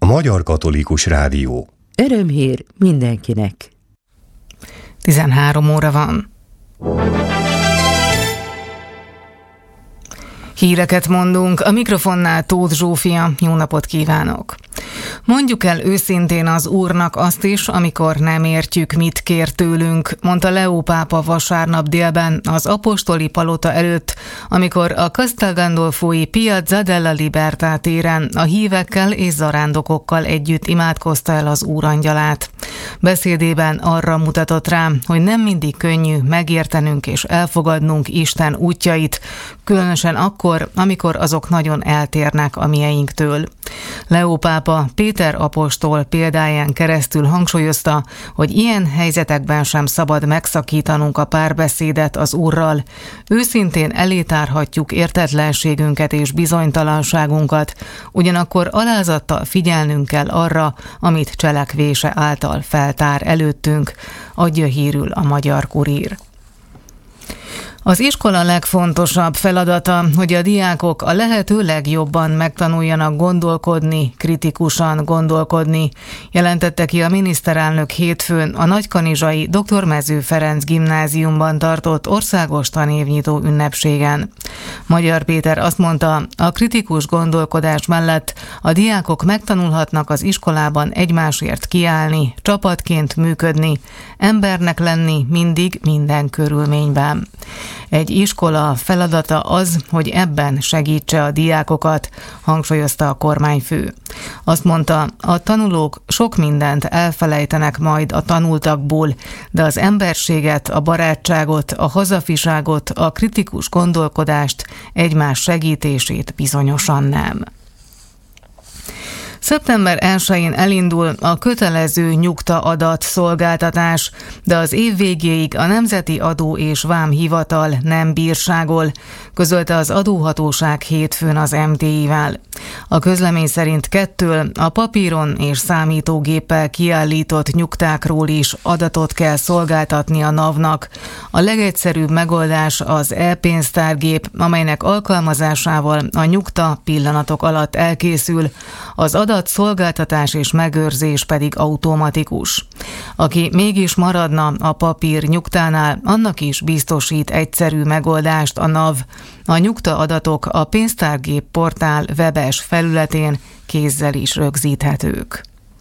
A Magyar Katolikus Rádió. Örömhír mindenkinek. 13 óra van. Híreket mondunk, a mikrofonnál Tóth Zsófia, jó napot kívánok! Mondjuk el őszintén az Úrnak azt is, amikor nem értjük, mit kér tőlünk, mondta Leó pápa vasárnap délben az apostoli palota előtt, amikor a Castel Gandolfói Piazza della Libertà téren a hívekkel és zarándokokkal együtt imádkozta el az Úrangyalát. Beszédében arra mutatott rá, hogy nem mindig könnyű megértenünk és elfogadnunk Isten útjait, különösen akkor, amikor azok nagyon eltérnek a mieinktől. Leó pápa Péter apostol példáján keresztül hangsúlyozta, hogy ilyen helyzetekben sem szabad megszakítanunk a párbeszédet az Úrral. Őszintén elétárhatjuk értetlenségünket és bizonytalanságunkat, ugyanakkor alázattal figyelnünk kell arra, amit cselekvése által feltár előttünk, adja hírül a Magyar Kurír. Az iskola legfontosabb feladata, hogy a diákok a lehető legjobban megtanuljanak gondolkodni, kritikusan gondolkodni, jelentette ki a miniszterelnök hétfőn a nagykanizsai Dr. Mező Ferenc gimnáziumban tartott országos tanévnyitó ünnepségen. Magyar Péter azt mondta, a kritikus gondolkodás mellett a diákok megtanulhatnak az iskolában egymásért kiállni, csapatként működni, embernek lenni mindig, minden körülményben. Egy iskola feladata az, hogy ebben segítse a diákokat, hangsúlyozta a kormányfő. Azt mondta, a tanulók sok mindent elfelejtenek majd a tanultakból, de az emberséget, a barátságot, a hazafiságot, a kritikus gondolkodást, egymás segítését bizonyosan nem. Szeptember 1-én elindul a kötelező nyugta-adat szolgáltatás, de az év végéig a Nemzeti Adó és Vámhivatal nem bírságol, közölte az adóhatóság hétfőn az MTI-vel. A közlemény szerint 2 a papíron és számítógéppel kiállított nyugtákról is adatot kell szolgáltatni a NAV-nak. A legegyszerűbb megoldás az e-pénztárgép, amelynek alkalmazásával a nyugta pillanatok alatt elkészül, az adatszolgáltatás és megőrzés pedig automatikus. Aki mégis maradna a papír nyugtánál, annak is biztosít egyszerű megoldást a NAV. A nyugtaadatok a pénztárgép portál webes felületén kézzel is rögzíthetők.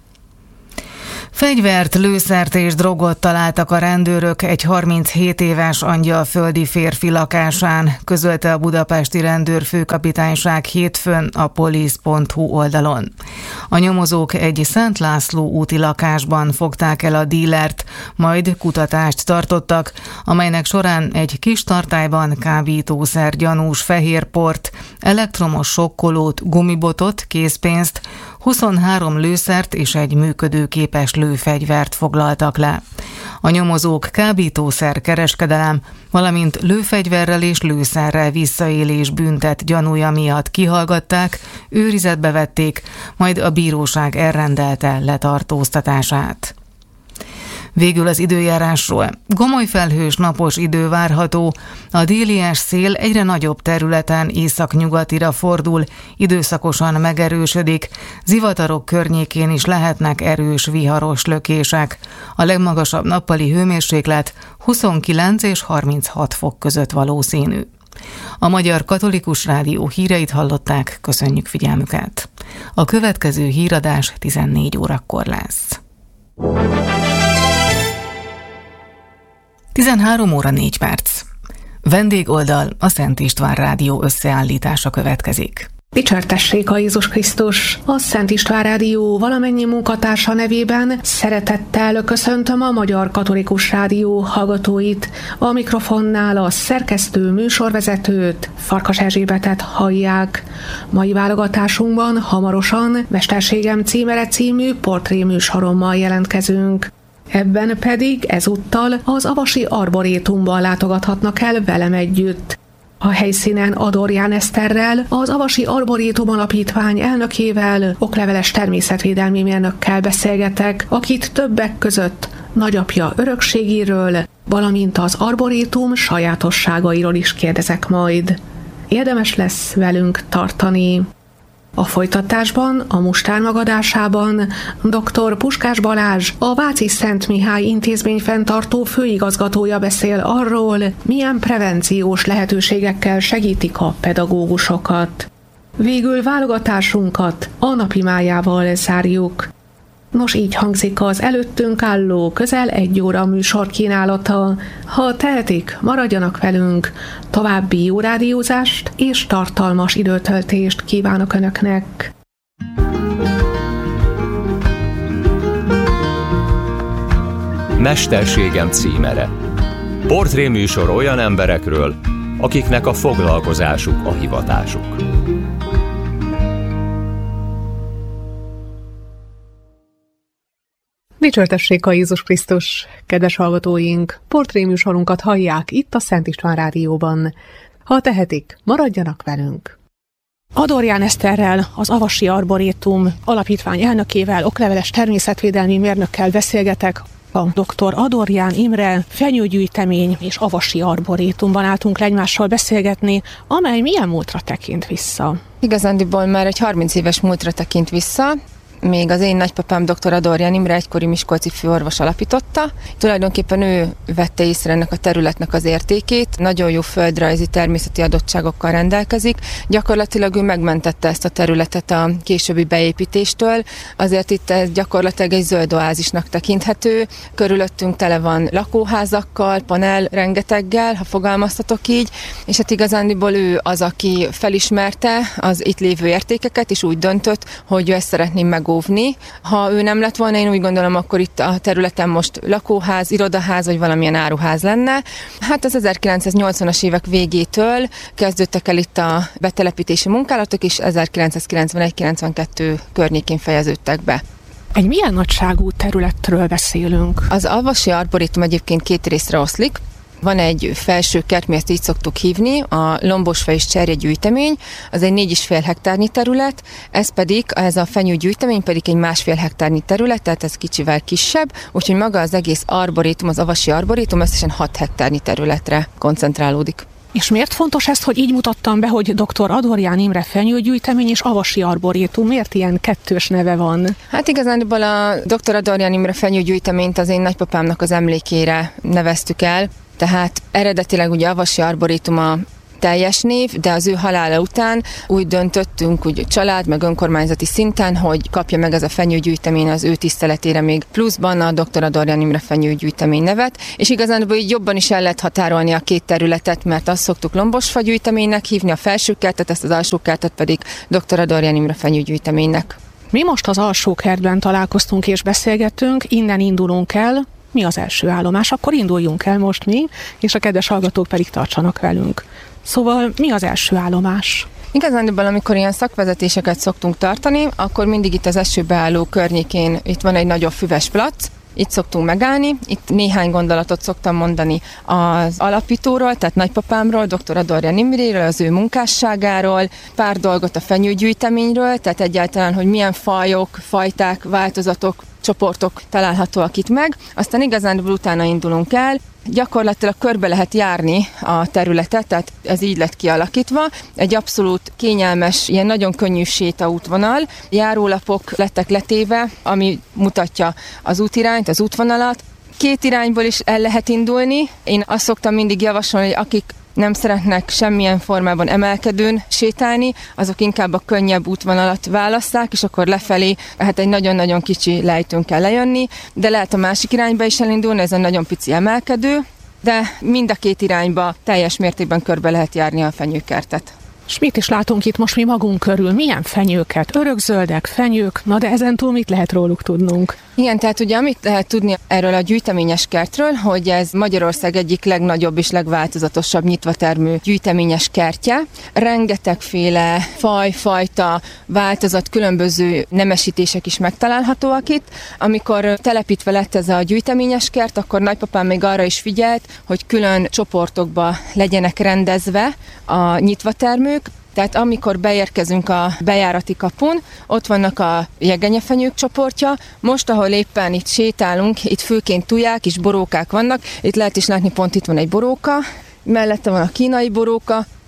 Fegyvert, lőszert és drogot találtak a rendőrök egy 37 éves angyalföldi férfi lakásán, közölte a budapesti rendőrfőkapitányság hétfőn a police.hu oldalon. A nyomozók egy Szent László úti lakásban fogták el a dílert, majd kutatást tartottak, amelynek során egy kis tartályban kábítószer gyanús fehérport, elektromos sokkolót, gumibotot, készpénzt, 23 lőszert és egy működőképes lőfegyvert foglaltak le. A nyomozók kábítószer kereskedelem, valamint lőfegyverrel és lőszerrel visszaélés bűntett gyanúja miatt kihallgatták, őrizetbe vették, majd a bíróság elrendelte letartóztatását. Végül az időjárásról. Gomoly felhős napos idő várható, a délies szél egyre nagyobb területen északnyugatira fordul, időszakosan megerősödik, zivatarok környékén is lehetnek erős viharos lökések. A legmagasabb nappali hőmérséklet 29 és 36 fok között valószínű. A Magyar Katolikus Rádió híreit hallották, köszönjük figyelmüket. A következő híradás 14 órakor lesz. 13 óra 4 perc. Vendégoldal, a Szent István Rádió összeállítása következik. Dicsértessék a Jézus Krisztus! A Szent István Rádió valamennyi munkatársa nevében szeretettel köszöntöm a Magyar Katolikus Rádió hallgatóit. A mikrofonnál a szerkesztő műsorvezetőt, Farkas Erzsébetet hallják. Mai válogatásunkban hamarosan Mesterségem címere című portréműsorommal jelentkezünk. Ebben pedig ezúttal az Avasi Arborétumban látogathatnak el velem együtt. A helyszínen Adorján Eszterrel, az Avasi Arborétum Alapítvány elnökével, okleveles természetvédelmi mérnökkel beszélgetek, akit többek között nagyapja örökségéről, valamint az arborétum sajátosságairól is kérdezek majd. Érdemes lesz velünk tartani. A folytatásban, a mustár magadásában dr. Puskás Balázs, a Váci Szent Mihály Intézmény fenntartó főigazgatója beszél arról, milyen prevenciós lehetőségekkel segítik a pedagógusokat. Végül válogatásunkat a napi májával zárjuk. Nos, így hangzik az előttünk álló közel 1 óra műsor kínálata. Ha tehetik, maradjanak velünk. További jó rádiózást és tartalmas időtöltést kívánok Önöknek. Mesterségem címere. Portréműsor olyan emberekről, akiknek a foglalkozásuk a hivatásuk. Dicsőtessék a Jézus Krisztus, kedves hallgatóink! Portréműsorunkat hallják itt a Szent István Rádióban. Ha tehetik, maradjanak velünk! Adorján Eszterrel, az Avasi Arborétum alapítvány elnökével, okleveles természetvédelmi mérnökkel beszélgetek. A dr. Adorján Imre fenyőgyűjtemény és Avasi Arborétumban álltunk le egymással beszélgetni, amely milyen múltra tekint vissza? Igazándiból már egy 30 éves múltra tekint vissza. Még az én nagypapám dr. Adorján Imre egykori miskolci főorvos alapította. Tulajdonképpen ő vette észre ennek a területnek az értékét, nagyon jó földrajzi természeti adottságokkal rendelkezik. Gyakorlatilag ő megmentette ezt a területet a későbbi beépítéstől, azért itt ez gyakorlatilag egy zöld oázisnak tekinthető. Körülöttünk tele van lakóházakkal, panel rengeteggel, ha fogalmaztatok így, és hát igazándiból ő az, aki felismerte az itt lévő értékeket, és úgy döntött, hogy ő ezt szeretném megóvni. Ha ő nem lett volna, én úgy gondolom, akkor itt a területen most lakóház, irodaház, vagy valamilyen áruház lenne. Hát az 1980-as évek végétől kezdődtek el itt a betelepítési munkálatok, és 1991-92 környékén fejeződtek be. Egy milyen nagyságú területről beszélünk? Az Avasi Arborétum egyébként 2 részre oszlik. Van egy felső kert, mi ezt így szoktuk hívni, a lombosfa és cserjegyűjtemény, az egy 4,5 hektárnyi terület, ez a fenyőgyűjtemény pedig egy 1,5 hektárnyi terület, tehát ez kicsivel kisebb, úgyhogy maga az egész arborétum, az Avasi Arborétum összesen 6 hektárnyi területre koncentrálódik. És miért fontos ez, hogy így mutattam be, hogy dr. Adorján Imre fenyőgyűjtemény és Avasi Arborétum? Miért ilyen kettős neve van? Hát igazándiból a dr. Adorján Imre fenyőgyűjteményt az én nagypapámnak az emlékére neveztük el, tehát eredetileg ugye Avasi Arborétum a teljes név, de az ő halála után úgy döntöttünk, úgy család, meg önkormányzati szinten, hogy kapja meg ez a fenyőgyűjtemény az ő tiszteletére még pluszban a dr. Adorján Imre fenyőgyűjtemény nevet, és igazából így jobban is el lehet határolni a 2 területet, mert azt szoktuk lombosfa gyűjteménynek hívni, a felső kertet, ezt az alsó kertet pedig dr. Adorján Imre fenyőgyűjteménynek. Mi most az alsó kertben találkoztunk és beszélgettünk, innen indulunk el. Mi az első állomás? Akkor induljunk el most mi, és a kedves hallgatók pedig tartsanak velünk. Szóval mi az első állomás? Igazándiból, amikor ilyen szakvezetéseket szoktunk tartani, akkor mindig itt az esőbeálló környékén itt van egy nagyobb füves plac, itt szoktunk megállni, itt néhány gondolatot szoktam mondani az alapítóról, tehát nagypapámról, dr. Adorján Imréről, az ő munkásságáról, pár dolgot a fenyőgyűjteményről, tehát egyáltalán, hogy milyen fajok, fajták, változatok, csoportok találhatóak itt meg. Aztán igazándiból utána indulunk el, gyakorlatilag körbe lehet járni a területet, tehát ez így lett kialakítva. Egy abszolút kényelmes, ilyen nagyon könnyű sétaútvonal, járólapok lettek letéve, ami mutatja az útirányt, az útvonalat. 2 irányból is el lehet indulni. Én azt szoktam mindig javasolni, hogy akik nem szeretnek semmilyen formában emelkedőn sétálni, azok inkább a könnyebb útvonalat válasszák, és akkor lefelé, hát egy nagyon-nagyon kicsi lejtőn kell lejönni, de lehet a másik irányba is elindulni, ez egy nagyon pici emelkedő, de mind a 2 irányba teljes mértékben körbe lehet járni a fenyőkertet. És mit is látunk itt most mi magunk körül? Milyen fenyőket? Örökzöldek, fenyők, na de ezentúl mit lehet róluk tudnunk? Igen, tehát ugye amit lehet tudni erről a gyűjteményes kertről, hogy ez Magyarország egyik legnagyobb és legváltozatosabb nyitvatermű gyűjteményes kertje. Rengetegféle fajta, változat, különböző nemesítések is megtalálhatóak itt. Amikor telepítve lett ez a gyűjteményes kert, akkor nagypapám még arra is figyelt, hogy külön csoportokba legyenek rendezve a nyitvatermők. Tehát amikor beérkezünk a bejárati kapun, ott vannak a jegenyefenyők csoportja. Most, ahol éppen itt sétálunk, itt főként tuják és borókák vannak. Itt lehet is látni, pont itt van egy boróka, mellette van a kínai boróka,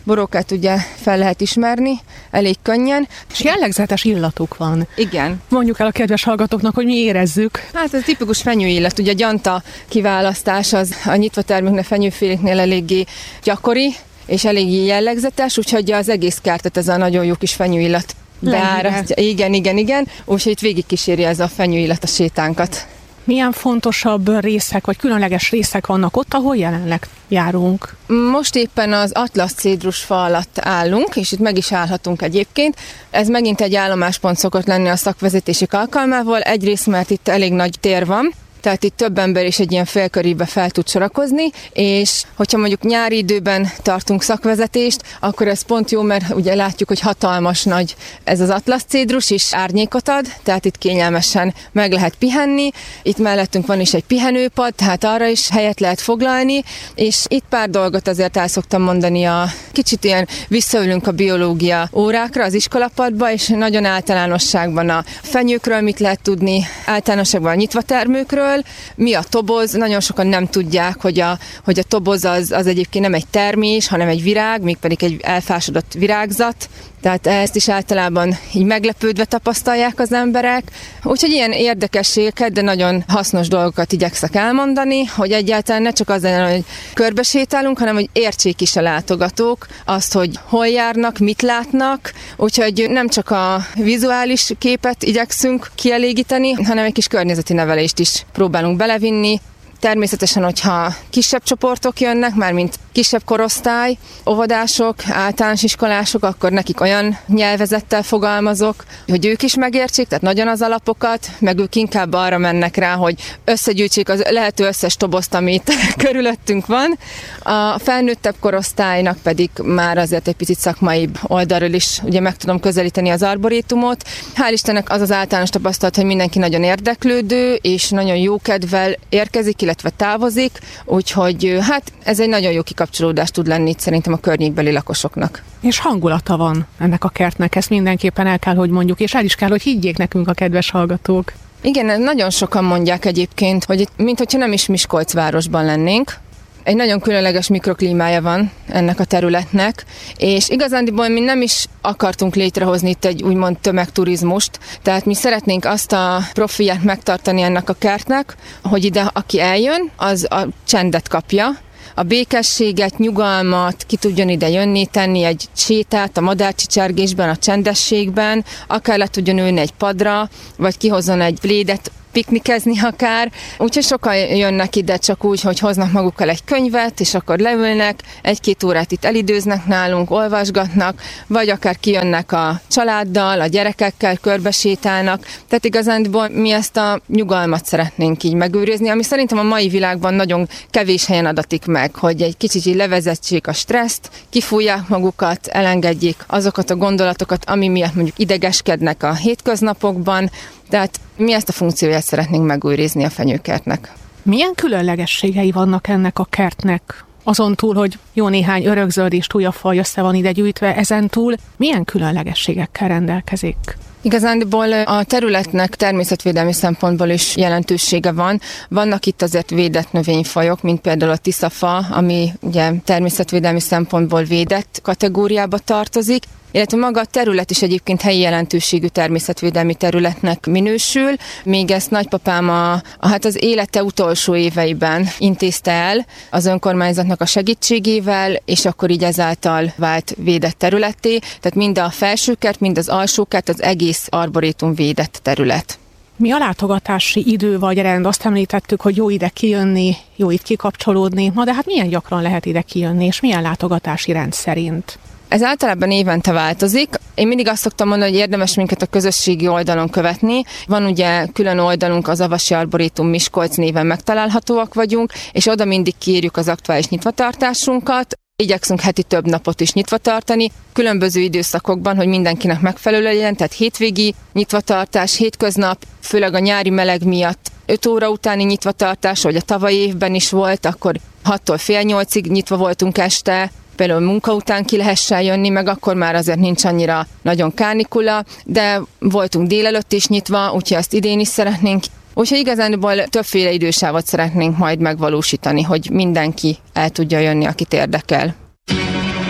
borókát ugye fel lehet ismerni elég könnyen. És jellegzetes illatuk van. Igen. Mondjuk el a kedves hallgatóknak, hogy mi érezzük. Hát ez a tipikus fenyőillat, ugye a gyanta kiválasztás az a nyitva termőknél, fenyőféléknél eléggé gyakori, és eléggé jellegzetes, úgyhogy az egész kertet ez a nagyon jó kis fenyőillat beárasztja. Igen. Úgyhogy itt végigkíséri ez a fenyőillat a sétánkat. Milyen fontosabb részek, vagy különleges részek vannak ott, ahol jelenleg járunk? Most éppen az Atlasz cédrusfa alatt állunk, és itt meg is állhatunk egyébként. Ez megint egy állomáspont szokott lenni a szakvezetések alkalmával, egyrészt mert itt elég nagy tér van, tehát itt több ember is egy ilyen félkörébe fel tud sorakozni, és hogyha mondjuk nyári időben tartunk szakvezetést, akkor ez pont jó, mert ugye látjuk, hogy hatalmas nagy ez az Atlasz cédrus is árnyékot ad, tehát itt kényelmesen meg lehet pihenni, itt mellettünk van is egy pihenőpad, tehát arra is helyet lehet foglalni, és itt pár dolgot azért el szoktam mondani, kicsit ilyen visszaülünk a biológia órákra az iskolapadba, és nagyon általánosságban a fenyőkről mit lehet tudni, általánosságban a nyitvatermőkről, mi a toboz, nagyon sokan nem tudják, hogy a toboz az egyébként nem egy termés, hanem egy virág, mégpedig egy elfásodott virágzat, tehát ezt is általában így meglepődve tapasztalják az emberek. Úgyhogy ilyen érdekességeket, de nagyon hasznos dolgokat igyekszek elmondani, hogy egyáltalán ne csak az legyen, hogy körbesétálunk, hanem hogy értsék is a látogatók azt, hogy hol járnak, mit látnak, úgyhogy nem csak a vizuális képet igyekszünk kielégíteni, hanem egy kis környezeti nevelést is próbálunk belevinni. Természetesen, hogyha kisebb csoportok jönnek, mármint kisebb korosztály, óvodások, általános iskolások, akkor nekik olyan nyelvezettel fogalmazok, hogy ők is megértsék, tehát nagyon az alapokat, meg ők inkább arra mennek rá, hogy összegyűjtsék az lehető összes tobozt, amit körülöttünk van. A felnőttebb korosztálynak pedig már azért egy picit szakmaibb oldalról is ugye meg tudom közelíteni az arborétumot. Hál' Istennek az az általános tapasztalat, hogy mindenki nagyon érdeklődő, és nagyon jókedvel érkezik, illetve távozik, úgyhogy hát ez egy nagyon jó kikapcsolódás tud lenni itt szerintem a környékbeli lakosoknak. És hangulata van ennek a kertnek, ezt mindenképpen el kell, hogy mondjuk, és el is kell, hogy higgyék nekünk a kedves hallgatók. Igen, nagyon sokan mondják egyébként, hogy itt, minthogyha nem is Miskolcvárosban lennénk. Egy nagyon különleges mikroklímája van ennek a területnek, és igazándiból mi nem is akartunk létrehozni itt egy úgymond tömegturizmust, tehát mi szeretnénk azt a profilját megtartani ennek a kertnek, hogy ide aki eljön, az a csendet kapja, a békességet, nyugalmat, ki tudjon ide jönni, tenni egy sétát a madárcsicsergésben, a csendességben, akár le tudjon ülni egy padra, vagy kihozzon egy plédet, piknikezni akár. Úgyhogy sokan jönnek ide csak úgy, hogy hoznak magukkal egy könyvet, és akkor leülnek, 1-2 órát itt elidőznek nálunk, olvasgatnak, vagy akár kijönnek a családdal, a gyerekekkel, körbesétálnak. Tehát igazándiból mi ezt a nyugalmat szeretnénk így megőrizni, ami szerintem a mai világban nagyon kevés helyen adatik meg, hogy egy kicsit így levezetsék a stresszt, kifújják magukat, elengedjék azokat a gondolatokat, ami miatt mondjuk idegeskednek a hétköznapokban. Tehát mi ezt a funkcióját szeretnénk megőrizni a fenyőkertnek. Milyen különlegességei vannak ennek a kertnek? Azon túl, hogy jó néhány örökzöld és túljafaj össze van ide gyűjtve, ezen túl milyen különlegességekkel rendelkezik? Igazándiból a területnek természetvédelmi szempontból is jelentősége van. Vannak itt azért védett növényfajok, mint például a tiszafa, ami ugye természetvédelmi szempontból védett kategóriába tartozik, illetve maga a terület is egyébként helyi jelentőségű természetvédelmi területnek minősül. Még ezt nagypapám hát az élete utolsó éveiben intézte el az önkormányzatnak a segítségével, és akkor így ezáltal vált védett területté. Tehát mind a felsőkert, mind az alsókert, az egész arborétum védett terület. Mi a látogatási idő vagy rend? Azt említettük, hogy jó ide kijönni, jó itt kikapcsolódni. Na de hát milyen gyakran lehet ide kijönni, és milyen látogatási rend szerint? Ez általában évente változik. Én mindig azt szoktam mondani, hogy érdemes minket a közösségi oldalon követni. Van ugye külön oldalunk, az Avasi Arborétum Miskolc néven megtalálhatóak vagyunk, és oda mindig kiírjuk az aktuális nyitvatartásunkat. Igyekszünk heti több napot is nyitva tartani, különböző időszakokban, hogy mindenkinek megfelelő legyen, tehát hétvégi nyitvatartás, hétköznap, főleg a nyári meleg miatt 5 óra utáni nyitvatartás, hogy a tavalyi évben is volt, akkor 6-tól fél 8-ig nyitva voltunk este, például munka után ki lehessen jönni, meg akkor már azért nincs annyira nagyon kánikula, de voltunk délelőtt is nyitva, úgyhogy ezt idén is szeretnénk. Úgyhogy igazából többféle idősávot szeretnénk majd megvalósítani, hogy mindenki el tudja jönni, akit érdekel.